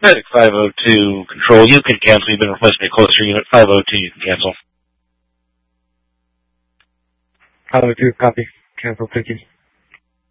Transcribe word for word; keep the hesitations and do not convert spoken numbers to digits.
Medic five oh two, control, you can cancel. You've been replaced by a closer unit. five oh two, you can cancel. five oh two, copy. Cancel, thank you.